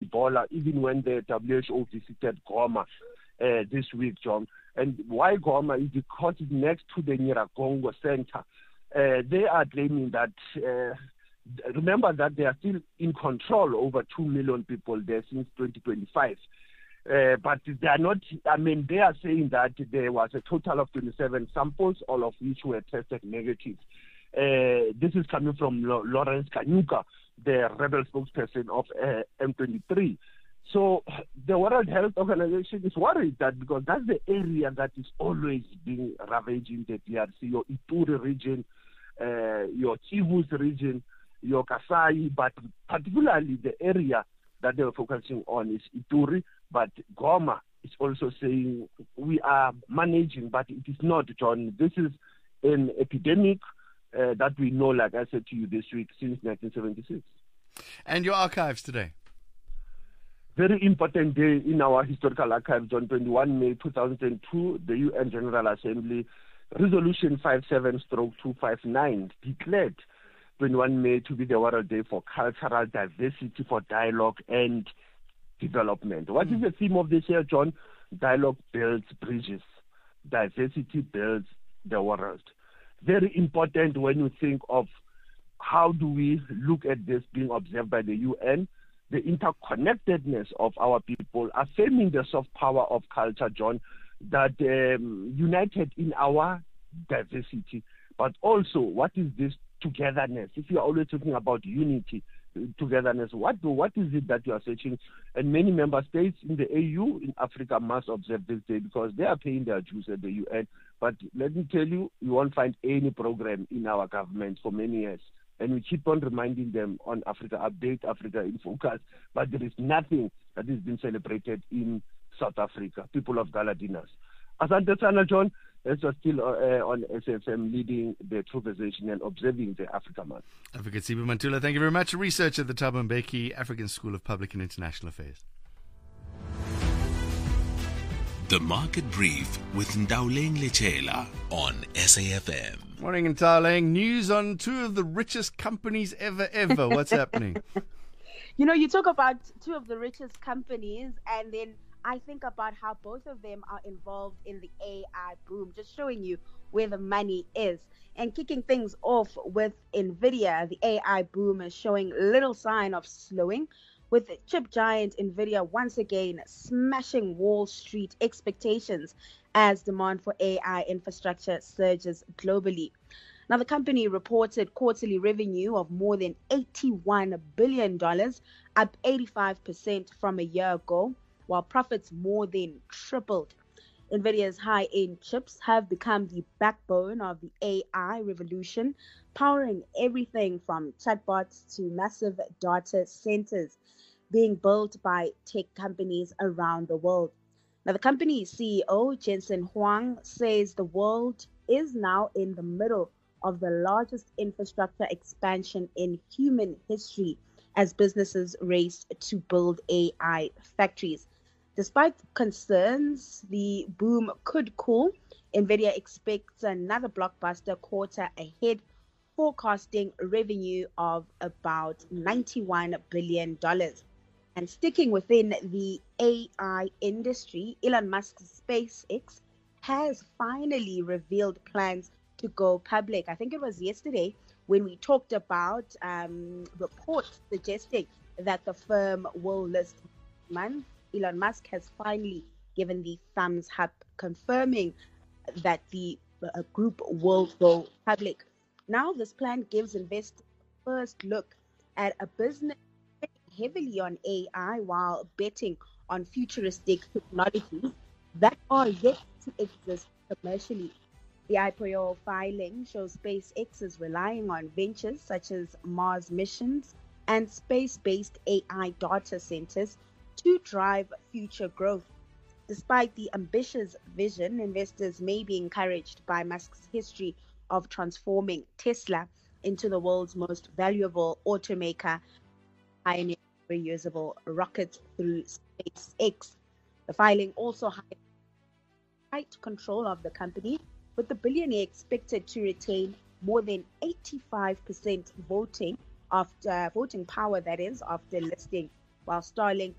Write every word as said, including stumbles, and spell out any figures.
Ebola, even when the W H O visited Goma uh, this week, John. And why Goma is because it's next to the Nyiragongo Center. Uh, they are claiming that, uh, remember that they are still in control over two million people there since twenty twenty-five. Uh, but they are not, I mean, they are saying that there was a total of twenty-seven samples, all of which were tested negative. Uh, this is coming from Lawrence Kanyuka, the rebel spokesperson of uh, M twenty-three. So the World Health Organization is worried that because that's the area that is always being ravaged in the D R C, your Ituri region, uh, your Kivus region, your Kasai, but particularly the area that they are focusing on is Ituri, but Goma is also saying we are managing, but it is not, John. This is an epidemic uh, that we know, like I said to you this week, since nineteen seventy-six. And your archives today? Very important day in our historical archives. On twenty-first May two thousand two, the U N General Assembly Resolution fifty-seven stroke two fifty-nine declared twenty-first May to be the World Day for Cultural Diversity, for Dialogue and Development. What mm. is the theme of this year, John? Dialogue builds bridges. Diversity builds the world. Very important when you think of how do we look at this being observed by the U N, the interconnectedness of our people, affirming the soft power of culture, John, that um, united in our diversity, but also what is this togetherness? If you are always talking about unity, togetherness, what do, what is it that you are searching? And many member states in the A U in Africa must observe this day because they are paying their dues at the U N. But let me tell you, you won't find any program in our government for many years. And we keep on reminding them on Africa Update, Africa in Focus, but there is nothing that is being celebrated in South Africa. People of Galadinas. Asante sana, John. As we're still uh, on S F M leading the conversation and observing the Africa Month. Advocate Sibu Mantula, thank you very much. Research at the Thabo Mbeki African School of Public and International Affairs. The Market Brief with Ndauleng Lechela on S A F M. Morning, Ndauleng. News on two of the richest companies ever, ever. What's happening? You know, you talk about two of the richest companies, and then I think about how both of them are involved in the A I boom, just showing you where the money is. And kicking things off with NVIDIA, the A I boom is showing little sign of slowing, with chip giant NVIDIA once again smashing Wall Street expectations as demand for A I infrastructure surges globally. Now, the company reported quarterly revenue of more than eighty-one billion dollars, up eighty-five percent from a year ago, while profits more than tripled. NVIDIA's high-end chips have become the backbone of the A I revolution, powering everything from chatbots to massive data centers being built by tech companies around the world. Now, the company's C E O, Jensen Huang, says the world is now in the middle of the largest infrastructure expansion in human history as businesses race to build A I factories. Despite concerns the boom could cool, NVIDIA expects another blockbuster quarter ahead, forecasting revenue of about ninety-one billion dollars. And sticking within the A I industry, Elon Musk's SpaceX has finally revealed plans to go public. I think it was yesterday when we talked about um, reports suggesting that the firm will list this month. Elon Musk has finally given the thumbs up, confirming that the uh, group will go public. Now, this plan gives investors a first look at a business heavily on A I while betting on futuristic technologies that are yet to exist commercially. The I P O filing shows SpaceX is relying on ventures such as Mars missions and space-based A I data centers to drive future growth. Despite the ambitious vision, investors may be encouraged by Musk's history of transforming Tesla into the world's most valuable automaker, pioneering reusable rockets through SpaceX. The filing also highlights tight control of the company, with the billionaire expected to retain more than eighty-five percent voting after voting power, that is, after listing, while Starlink